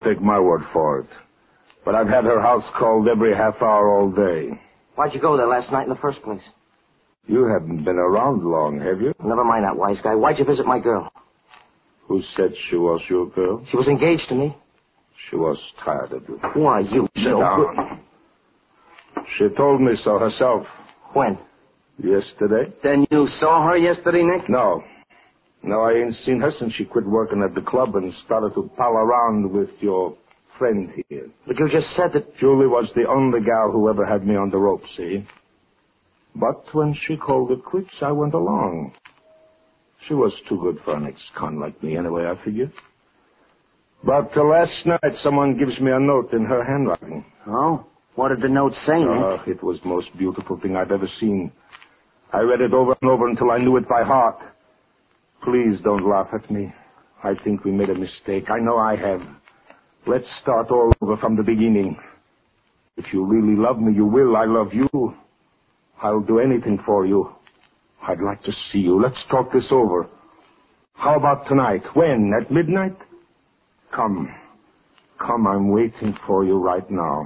take my word for it. But I've had her house called every half hour all day. Why'd you go there last night in the first place? You haven't been around long, have you? Never mind that, wise guy. Why'd you visit my girl? Who said she was your girl? She was engaged to me. She was tired of you. Why, you... Sit down. She told me so herself. When? Yesterday. Then you saw her yesterday, Nick? No. No, I ain't seen her since she quit working at the club and started to pal around with your friend here. But you just said that... Julie was the only gal who ever had me on the rope, see? But when she called it quits, I went along. She was too good for an ex-con like me anyway, I figured. But last night, someone gives me a note in her handwriting. Oh? What did the note say, Nick? It was the most beautiful thing I've ever seen. I read it over and over until I knew it by heart. Please don't laugh at me. I think we made a mistake. I know I have. Let's start all over from the beginning. If you really love me, you will. I love you. I'll do anything for you. I'd like to see you. Let's talk this over. How about tonight? When? At midnight? Come. Come, I'm waiting for you right now.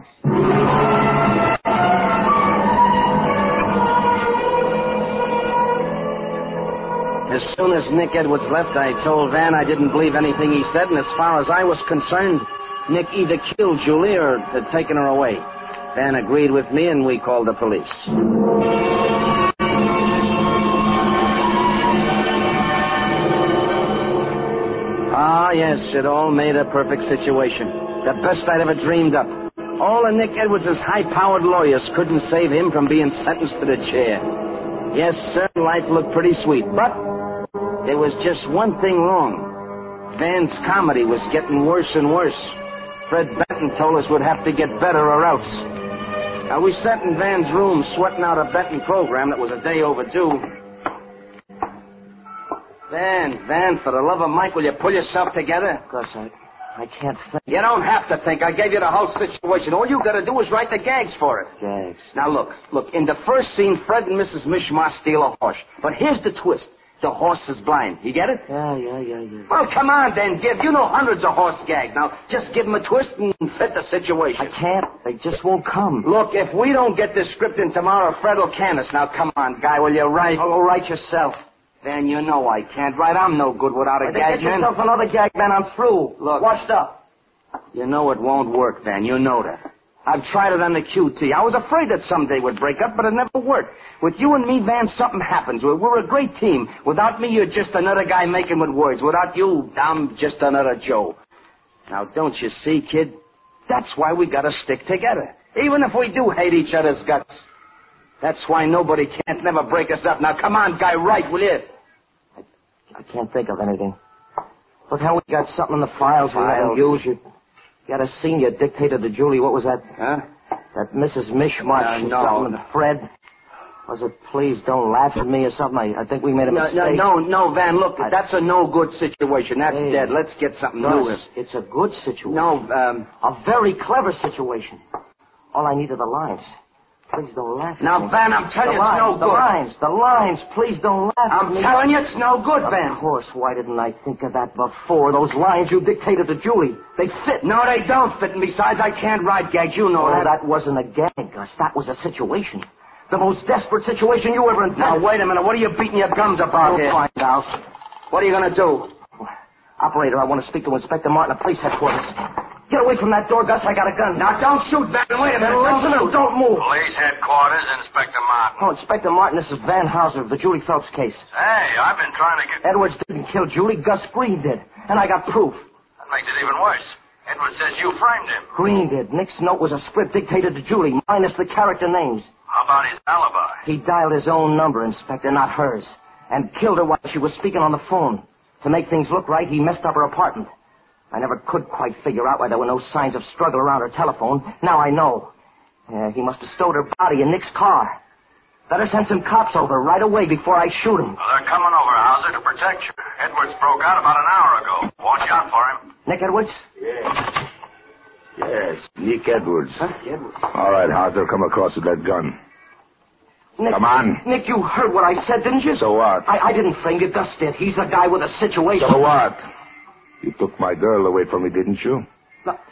As soon as Nick Edwards left, I told Van I didn't believe anything he said, and as far as I was concerned, Nick either killed Julie or had taken her away. Van agreed with me, and we called the police. Ah, yes, it all made a perfect situation. The best I'd ever dreamed up. All of Nick Edwards' high-powered lawyers couldn't save him from being sentenced to the chair. Yes, sir, life looked pretty sweet, but there was just one thing wrong. Van's comedy was getting worse and worse. Fred Benton told us we'd have to get better or else. Now, we sat in Van's room sweating out a Benton program that was a day overdue. Van, for the love of Mike, will you pull yourself together? Of course, I can't think. You don't have to think. I gave you the whole situation. All you got to do is write the gags for it. Gags? Now, look. In the first scene, Fred and Mrs. Mishma steal a horse. But here's the twist. The horse is blind. You get it? Yeah. Well, come on, then, Gib. You know hundreds of horse gags. Now, just give them a twist and fit the situation. I can't. They just won't come. Look, if we don't get this script in tomorrow, Fred will can us. Now, come on, guy, will you write? I'll write yourself. Van, you know I can't write. I'm no good without a gag, Get yourself another gag, Van. I'm through. Look. Washed up. You know it won't work, Van. You know that. I've tried it on the QT. I was afraid that someday would break up, but it never worked. With you and me, Van, something happens. We're a great team. Without me, you're just another guy making with words. Without you, I'm just another Joe. Now, don't you see, kid? That's why we gotta stick together. Even if we do hate each other's guts. That's why nobody can't never break us up. Now, come on, guy, write, will you? I can't think of anything. Look how we got something in the files we haven't used. You got a scene you dictated to Julie. What was that? Huh? That Mrs. Mishmash No. and Fred. Was it please don't laugh at me or something? I think we made a mistake. No, Van, look, that's a no-good situation. That's dead. Let's get something new. It's a good situation. No, a very clever situation. All I need are the lines. Please don't laugh at me. Now, Van, I'm telling you, it's no good. The lines. Please don't laugh at me. I'm telling you, it's no good, Van. Of course. Why didn't I think of that before? Those lines you dictated to Julie, they fit. No, they don't fit. And besides, I can't write gags. You know that. That wasn't a gag, Gus. That was a situation. The most desperate situation you ever invented. Now, wait a minute. What are you beating your gums about We'll here? find out. What are you going to do? Operator, I want to speak to Inspector Martin at police headquarters. Get away from that door, Gus. I got a gun. Now, don't shoot, Van. Wait a minute. Listen and don't move. Police headquarters, Inspector Martin. Oh, Inspector Martin, this is Van Hauser of the Julie Phelps case. Hey, I've been trying to get... Edwards didn't kill Julie. Gus Green did. And I got proof. That makes it even worse. Edwards says you framed him. Green did. Nick's note was a script dictated to Julie, minus the character names. How about his alibi? He dialed his own number, Inspector, not hers, and killed her while she was speaking on the phone. To make things look right, he messed up her apartment. I never could quite figure out why there were no signs of struggle around her telephone. Now I know. He must have stowed her body in Nick's car. Better send some cops over right away before I shoot him. Well, they're coming over, Hauser, to protect you. Edwards broke out about an hour ago. Watch out for him. Nick Edwards? Yes, Nick Edwards. Huh? Edwards. All right, Hauser, come across with that gun. Nick, Come on. Nick, you heard what I said, didn't you? So what? I didn't frame you. Gus did. He's the guy with a situation. So what? You took my girl away from me, didn't you?